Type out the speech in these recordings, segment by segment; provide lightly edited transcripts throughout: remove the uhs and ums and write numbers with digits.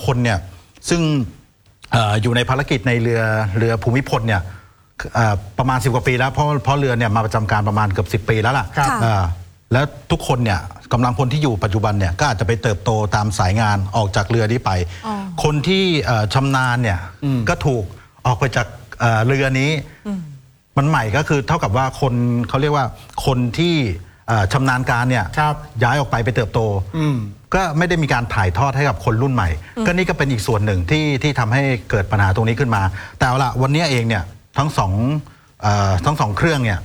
พลเนี่ยซึ่งอยู่ในภารกิจในเรือภูมิพลเนี่ยประมาณ10 กว่าปีแล้วเพราะเรือเนี่ยมาประจำการประมาณเกือบ10 ปีแล้วล่ะแล้วทุกคนเนี่ยกำลังพลที่อยู่ปัจจุบันเนี่ยก็อาจจะไปเติบโตตามสายงานออกจากเรือนี้ไปคนที่ชำนาญเนี่ยก็ถูกออกไปจากเรือนี้มันใหม่ก็คือเท่ากับว่าคนเขาเรียกว่าคนที่ชำนาญการเนี่ยย้ายออกไปเติบโตก็ไม่ได้มีการถ่ายทอดให้กับคนรุ่นใหม่ก็นี่ก็เป็นอีกส่วนหนึ่งที่ทำให้เกิดปัญหาตรงนี้ขึ้นมาแต่เอาละวันนี้เองเนี่ยทั้งสองเครื่องเนี่ย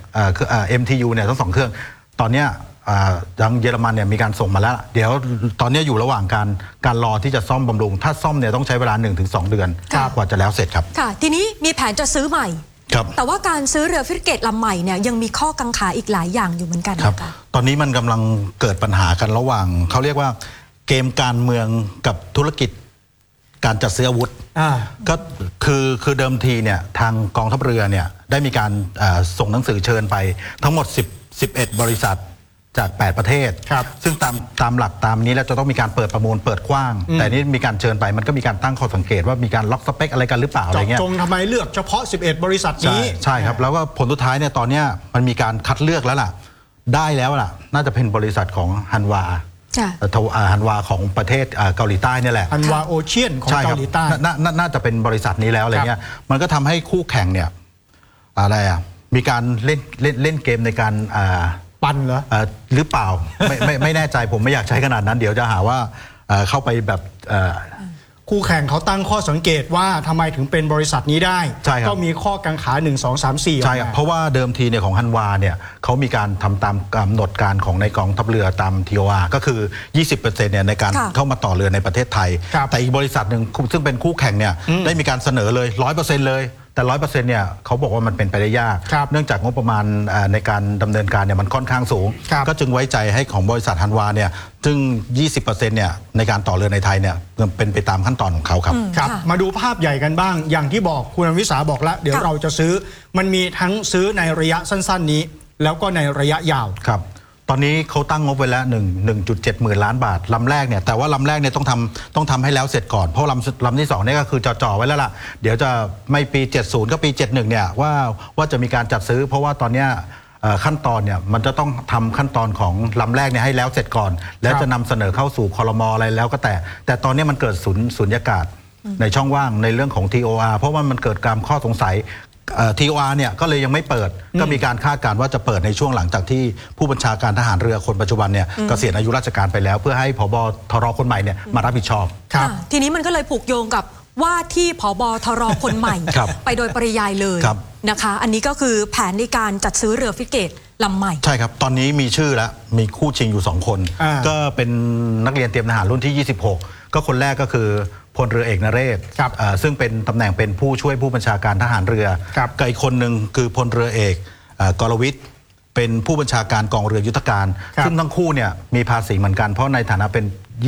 MTU เนี่ยทั้ง2 เครื่องตอนนี้ทางเยอรมันเนี่ยมีการส่งมาแล้วเดี๋ยวตอนนี้อยู่ระหว่างการรอที่จะซ่อมบำรุงถ้าซ่อมเนี่ยต้องใช้เวลา 1-2 เดือนกว่าจะแล้วเสร็จครับค่ะทีนี้มีแผนจะซื้อใหม่แต่ว่าการซื้อเรือฟริเกตลำใหม่เนี่ยยังมีข้อกังขาอีกหลายอย่างอยู่เหมือนกันนะคะตอนนี้มันกำลังเกิดปัญหากันระหว่างเขาเรียกว่าเกมการเมืองกับธุรกิจการจัดซื้ออาวุธก็คือเดิมทีเนี่ยทางกองทัพเรือเนี่ยได้มีการส่งหนังสือเชิญไปทั้งหมด11 บริษัทจาก8 ประเทศซึ่งตามหลักตามนี้แล้วจะต้องมีการเปิดประมูลเปิดกว้างแต่นี่มีการเชิญไปมันก็มีการตั้งข้อสังเกตว่ามีการล็อกสเปคอะไรกันหรือเปล่าอะไรเงี้ยจงทำไมเลือกเฉพาะ11 บริษัทนี้ใช่ครับแล้วก็ผลสุดท้ายเนี่ยตอนนี้มันมีการคัดเลือกแล้วล่ะได้แล้วล่ะน่าจะเป็นบริษัทของฮันวาของประเทศเกาหลีใต้นี่แหละฮันวาโอเชียนของเกาหลีใต้น่าจะเป็นบริษัทนี้แล้วอะไรเงี้ยมันก็ทำให้คู่แข่งเนี่ยอะไรมีการเล่นเกมในการปั่นเหรอหรือเปล่าไม่แน่ใจผมไม่อยากใช้ขนาดนั้นเดี๋ยวจะหาว่าเข้าไปแบบคู่แข่งเขาตั้งข้อสังเกตว่าทำไมถึงเป็นบริษัทนี้ได้ก็มีข้อกังขา1 2 3 4 ใช่ครับเพราะว่าเดิมทีเนี่ยของฮันวาเนี่ยเขามีการทำตามกำหนดการของในกองทัพเรือตาม TOR ก็คือ 20% เนี่ยในการเข้ามาต่อเรือในประเทศไทยแต่อีกบริษัทหนึ่งซึ่งเป็นคู่แข่งเนี่ยได้มีการเสนอเลย 100% เลยแต่ 100% เนี่ยเขาบอกว่ามันเป็นไปได้ยากเนื่องจากงบประมาณในการดำเนินการเนี่ยมันค่อนข้างสูงก็จึงไว้ใจให้ของบริษัทฮันวาเนี่ยซึ่ง 20% เนี่ยในการต่อเรือในไทยเนี่ยเป็นไปตามขั้นตอนของเขาครับมาดูภาพใหญ่กันบ้างอย่างที่บอกคุณอวิสาบอกแล้วเดี๋ยวเราจะซื้อมันมีทั้งซื้อในระยะสั้นๆนี้แล้วก็ในระยะยาวครับตอนนี้เขาตั้งงบไว้แล้ว1.7 หมื่นล้านบาทลำแรกเนี่ยแต่ว่าลำแรกเนี่ยต้องทำให้แล้วเสร็จก่อนเพราะลำที่2เนี่ยก็คือจ่อไว้แล้วล่ะเดี๋ยวจะไม่ปี70ก็ปี71เนี่ยว่าจะมีการจัดซื้อเพราะว่าตอนเนี้ยขั้นตอนเนี่ยมันจะต้องทำขั้นตอนของลำแรกเนี่ยให้แล้วเสร็จก่อนแล้วจะนำเสนอเข้าสู่ครม.อะไรแล้วก็แต่ตอนนี้มันเกิดสุญญากาศในช่องว่างในเรื่องของ TOR เพราะว่ามันเกิดการข้อสงสัยTOR เนี่ยก็เลยยังไม่เปิดก็มีการคาดการณ์ว่าจะเปิดในช่วงหลังจากที่ผู้บัญชาการทหารเรือคนปัจจุบันเนี่ยเกษียณอายุราชการไปแล้วเพื่อให้ผบ.ทร.คนใหม่เนี่ยมารับผิดชอบทีนี้มันก็เลยผูกโยงกับว่าที่ผบ.ทร.คนใหม่ไปโดยปริยายเลยนะคะอันนี้ก็คือแผนในการจัดซื้อเรือฟริเกตลำใหม่ใช่ครับตอนนี้มีชื่อแล้วมีคู่ชิงอยู่2 คนก็เป็นนักเรียนเตรียมทหารรุ่นที่26ก็คนแรกก็คือพลเรือเอกนเรศซึ่งเป็นตำแหน่งเป็นผู้ช่วยผู้บัญชาการทหารเรือกับอีกคนหนึ่งคือพลเรือเอกกรวิทย์เป็นผู้บัญชาการกองเรือยุทธการซึ่งทั้งคู่เนี่ยมีภาษีเหมือนกันเพราะในฐานะเป็น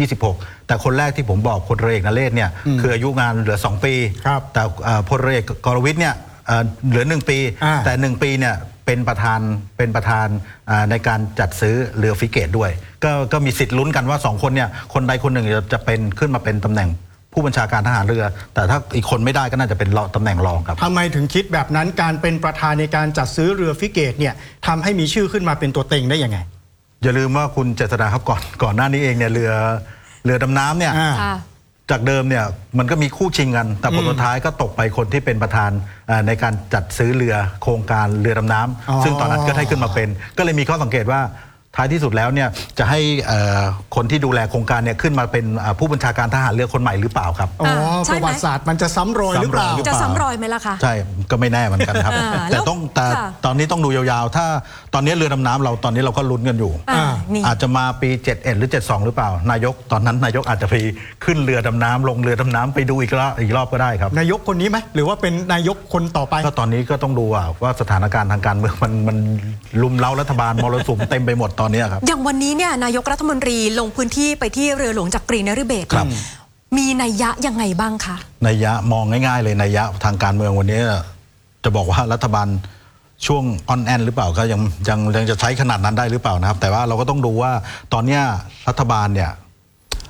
26แต่คนแรกที่ผมบอกพลเรือเอกนเรศเนี่ยคืออายุงานเหลือ2 ปีแต่พลเรือเอกกรวิทย์เนี่ยเหลือ1 ปีแต่1 ปีเนี่ยเป็นประธานในการจัดซื้อเรือฟริเกตด้วยก็มีสิทธิ์ลุ้นกันว่า2 คนเนี่ยคนใดคนหนึ่งจะเป็นขึ้นมาเป็นตำแหน่งผู้บัญชาการทหารเรือแต่ถ้าอีกคนไม่ได้ก็น่าจะเป็นตำแหน่งรองครับทำไมถึงคิดแบบนั้นการเป็นประธานในการจัดซื้อเรือฟริเกตเนี่ยทำให้มีชื่อขึ้นมาเป็นตัวเต็งได้ยังไงอย่าลืมว่าคุณเจษฎาครับก่อนหน้านี้เองเนี่ยเรือดำน้ำเนี่ยจากเดิมเนี่ยมันก็มีคู่ชิงกันแต่ผลสุดท้ายก็ตกไปคนที่เป็นประธานในการจัดซื้อเรือโครงการเรือดำน้ำซึ่งตอนนั้นก็ให้ขึ้นมาเป็นก็เลยมีข้อสังเกตว่าท้ายที่สุดแล้วเนี่ยจะให้คนที่ดูแลโครงการเนี่ยขึ้นมาเป็นผู้บัญชาการทหารเรือคนใหม่หรือเปล่าครับประวัติศาสตร์มันจะซ้ำรอยหรือเปล่าจะซ้ำรอยไหมล่ะคะใช่ก็ไม่แน่เหมือนกันครับแต่ตอนนี้ต้องดูยาวๆถ้าตอนนี้เรือดำน้ำเราตอนนี้เราก็ลุ้นกันอยู่อาจจะมาปี71หรือ72หรือเปล่านายกตอนนั้นนายกอาจจะไปขึ้นเรือดำน้ำลงเรือดำน้ำไปดูอีกรอบก็ได้ครับนายกคนนี้ไหมหรือว่าเป็นนายกคนต่อไปก็ตอนนี้ก็ต้องดูว่าสถานการณ์ทางการเมืองมันลุมเล้ารัฐบาลมรสุมเต็มไปหมดตอนนี้ครับอย่างวันนี้เนี่ยนายกรัฐมนตรีลงพื้นที่ไปที่เรือหลวงจักรีนฤเบศรมีนัยยะยังไงบ้างคะนัยยะมองง่ายๆเลยนัยยะทางการเมืองวันนี้จะบอกว่ารัฐบาลช่วงออนแอนหรือเปล่าก็ยังจะใช้ขนาดนั้นได้หรือเปล่านะครับแต่ว่าเราก็ต้องดูว่าตอนนี้รัฐบาลเนี่ย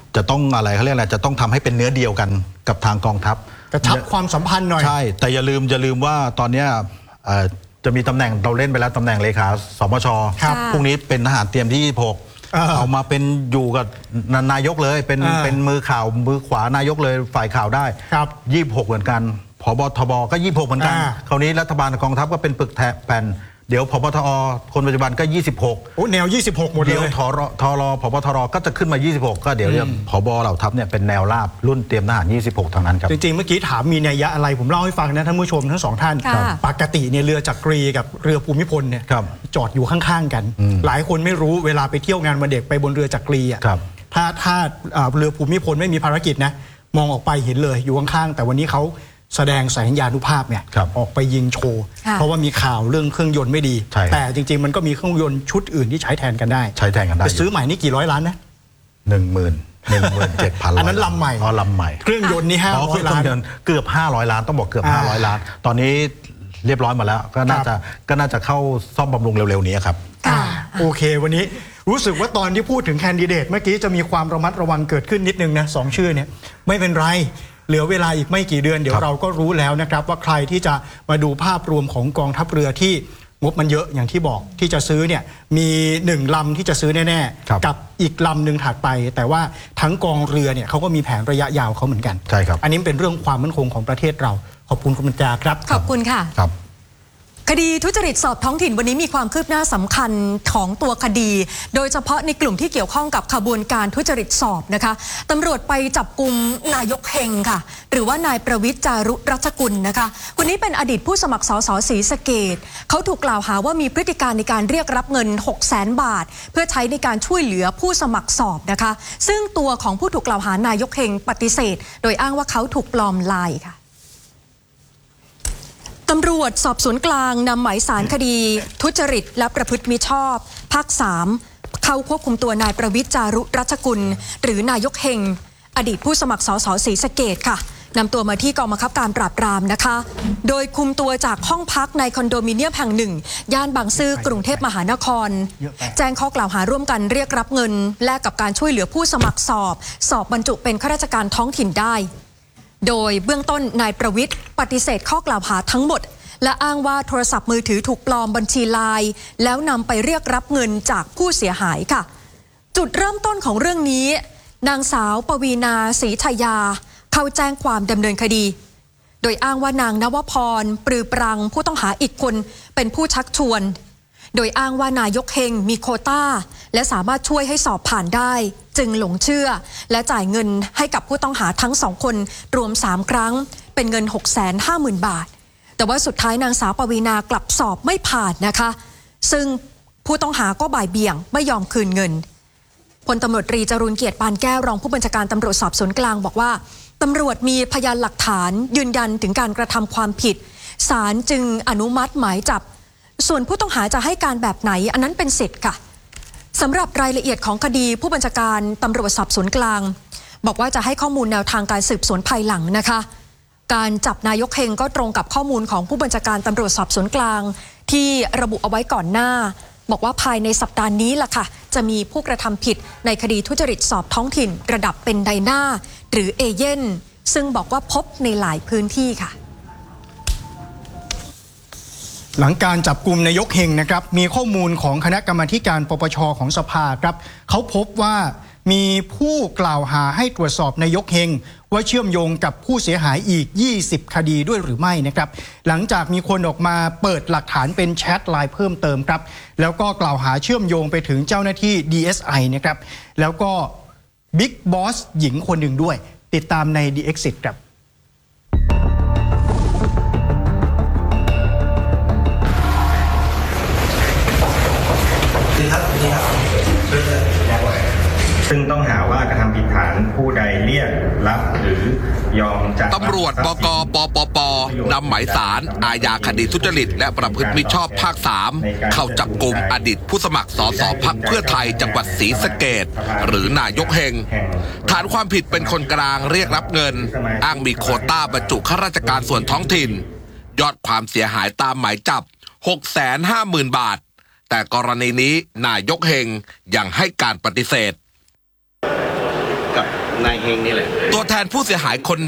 จะต้องอะไรเขาเรียกอะไรจะต้องทำให้เป็นเนื้อเดียวกันกับทางกองทัพกระชับความสัมพันธ์หน่อยใช่แต่อย่าลืมว่าตอนนี้จะมีตำแหน่งเราเล่นไปแล้วตำแหน่งเลขาสมชพรุ่งนี้เป็นทหารเตรียมที่26เอามาเป็นอยู่กับนายกเลยเป็นมือข่าวมือขวานายกเลยฝ่ายข่าวได้26เหมือนกันผบทบก็26เหมือนกันคราวนี้รัฐบาลกองทัพก็เป็นปึกแผ่นเดี๋ยวผบทอคนปัจจุบันก็26 โอ้แนว26หมดเลยเดี๋ยวทรผบทรก็จะขึ้นมา26ก็เดี๋ยวผบเหล่าทัพเนี่ยเป็นแนวราบรุ่นเตรียมทหาร26ทางนั้นครับจริงๆเมื่อกี้ถามมีนัยยะอะไรผมเล่าให้ฟังนะท่านผู้ชมทั้งสองท่านปกติเนี่ยเรือจักรีกับเรือภูมิพลเนี่ยจอดอยู่ข้างๆกันหลายคนไม่รู้เวลาไปเที่ยวงานวันเด็กไปบนเรือจักรีอ่ะถ้าเรือภูมิพลไม่มีภารกิจนะมองออกไปเห็นเลยอยู่ข้างๆแต่วันนี้เขาแสดงสัญญานุภาพเนี่ยออกไปยิงโชว์เพราะว่ามีข่าวเรื่องเครื่องยนต์ไม่ดีแต่จริงๆมันก็มีเครื่องยนต์ชุดอื่นที่ใช้แทนกันได้ไปซื้อใหม่นี่กี่ร้อยล้านนะ 17,000 อันนั้นลำใหม่ลำใหม่เครื่องยนต์นี่500 ล้านเกือบ500 ล้านต้องบอกเกือบ500 ล้านตอนนี้เรียบร้อยมาแล้วก็น่าจะเข้าซ่อมบำรุงเร็วๆนี้ครับโอเควันนี้รู้สึกว่าตอนที่พูดถึงแคนดิเดตเมื่อกี้จะมีความระมัดระวังเกิดขึ้นนิดนึงนะ2ชื่อเนี่ยไม่เป็นไรเหลือเวลาอีกไม่กี่เดือนเดี๋ยวเราก็รู้แล้วนะครับว่าใครที่จะมาดูภาพรวมของกองทัพเรือที่งบมันเยอะอย่างที่บอกที่จะซื้อเนี่ยมี1ลำที่จะซื้อแน่ๆกับอีกลำหนึ่งถัดไปแต่ว่าทั้งกองเรือเนี่ยเขาก็มีแผนระยะยาวเขาเหมือนกันใช่ครับอันนี้เป็นเรื่องความมั่นคงของประเทศเราขอบคุณคุณปัญญาครับขอบคุณค่ะครับคดีทุจริตสอบท้องถิ่นวันนี้มีความคืบหน้าสำคัญของตัวคดีโดยเฉพาะในกลุ่มที่เกี่ยวข้องกับขบวนการทุจริตสอบนะคะตำรวจไปจับกุมนายกเฮงค่ะหรือว่านายประวิตรจารุรัชกุลนะคะคนนี้เป็นอดีตผู้สมัครสสศรีสะเกษเขาถูกกล่าวหาว่ามีพฤติการในการเรียกรับเงิน 600,000 บาทเพื่อใช้ในการช่วยเหลือผู้สมัครสอบนะคะซึ่งตัวของผู้ถูกกล่าวหานายกเฮงปฏิเสธโดยอ้างว่าเขาถูกปลอมลายค่ะตำรวจสอบสวนกลางนำหมายสารคดีทุจริตและประพฤติมิชอบภาค 3เข้าควบคุมตัวนายประวิตรจารุรัชกุลหรือนายกเฮงอดีตผู้สมัครสสศรีสะเกษค่ะนำตัวมาที่กองบังคับการปราบปรามนะคะโดยคุมตัวจากห้องพักในคอนโดมิเนียมแห่งหนึ่งย่านบางซื่อกรุงเทพมหานครแจ้งข้อกล่าวหาร่วมกันเรียกรับเงินแลกกับการช่วยเหลือผู้สมัครสอบบรรจุเป็นข้าราชการท้องถิ่นได้โดยเบื้องต้นนายประวิตรปฏิเสธข้อกล่าวหาทั้งหมดและอ้างว่าโทรศัพท์มือถือถูกปลอมบัญชีไลน์แล้วนำไปเรียกรับเงินจากผู้เสียหายค่ะจุดเริ่มต้นของเรื่องนี้นางสาวปวีณาศรีชยาเข้าแจ้งความดำเนินคดีโดยอ้างว่านางนวพรปรือปรังผู้ต้องหาอีกคนเป็นผู้ชักชวนโดยอ้างว่านายกเฮงมีโควต้าและสามารถช่วยให้สอบผ่านได้จึงหลงเชื่อและจ่ายเงินให้กับผู้ต้องหาทั้ง2คนรวม3ครั้งเป็นเงิน 650,000 บาทแต่ว่าสุดท้ายนางสาวปวีณากลับสอบไม่ผ่านนะคะซึ่งผู้ต้องหาก็บ่ายเบี่ยงไม่ยอมคืนเงินพลตำรวจตรีจรูญเกียรติปานแก้วรองผู้บัญชาการตำรวจสอบสวนกลางบอกว่าตำรวจมีพยานหลักฐานยืนยันถึงการกระทำความผิดศาลจึงอนุมัติหมายจับส่วนผู้ต้องหาจะให้การแบบไหนอันนั้นเป็นสิทธิ์ค่ะสำหรับรายละเอียดของคดีผู้บัญชาการตำรวจสอบสวนกลางบอกว่าจะให้ข้อมูลแนวทางการสืบสวนภายหลังนะคะการจับนายกเฮงก็ตรงกับข้อมูลของผู้บัญชาการตำรวจสอบสวนกลางที่ระบุเอาไว้ก่อนหน้าบอกว่าภายในสัปดาห์นี้ล่ะค่ะจะมีผู้กระทำผิดในคดีทุจริตสอบท้องถิ่นระดับเป็นไดหน้าหรือเอเย่นซึ่งบอกว่าพบในหลายพื้นที่ค่ะหลังการจับกลุ่มนายกเฮงนะครับมีข้อมูลของคณะกรรมาการปปช.ของสภาครับเขาพบว่ามีผู้กล่าวหาให้ตรวจสอบนายกเฮงว่าเชื่อมโยงกับผู้เสียหายอีก20คดีด้วยหรือไม่นะครับหลังจากมีคนออกมาเปิดหลักฐานเป็นแชทไลน์เพิ่มเติมครับแล้วก็กล่าวหาเชื่อมโยงไปถึงเจ้าหน้าที่ DSI นะครับแล้วก็บิ๊กบอสหญิงคนหนึ่งด้วยติดตามใน The Exit ครับซึ่งต้องหาว่ากระทำผิดฐานผู้ใดเรียกรับหรือยอมจ่ายตำรวจบก.ปปป.นำหมายสารอาญาคดีทุจริตและประพฤติมิชอบภาค 3เข้าจับกุมอดีตผู้สมัครสสพรรคเพื่อไทยจังหวัดศรีสะเกษหรือนายกเฮงฐานความผิดเป็นคนกลางเรียกรับเงินอ้างมีโควต้าบรรจุข้าราชการส่วนท้องถิ่นยอดความเสียหายตามหมายจับ 650,000 บาทแต่กรณีนี้นายกเฮงยังให้การปฏิเสธกับนายเฮงนี่แหละตัวแทนผู้เสียหายคน